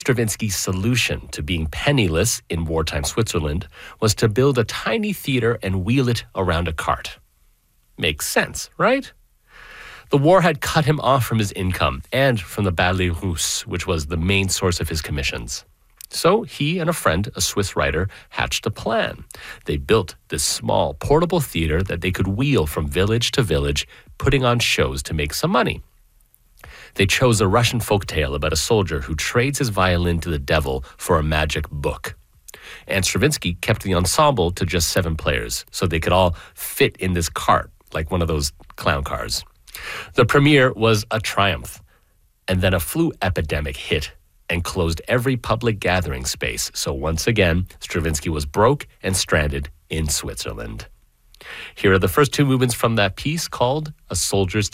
Stravinsky's solution to being penniless in wartime Switzerland was to build a tiny theater and wheel it around a cart. Makes sense, right? The war had cut him off from his income and from the Ballet Russe, which was the main source of his commissions. So he and a friend, a Swiss writer, hatched a plan. They built this small, portable theater that they could wheel from village to village, putting on shows to make some money. They chose a Russian folktale about a soldier who trades his violin to the devil for a magic book. And Stravinsky kept the ensemble to just 7 players, so they could all fit in this cart, like one of those clown cars. The premiere was a triumph, and then a flu epidemic hit and closed every public gathering space. So once again, Stravinsky was broke and stranded in Switzerland. Here are the first 2 movements from that piece called A Soldier's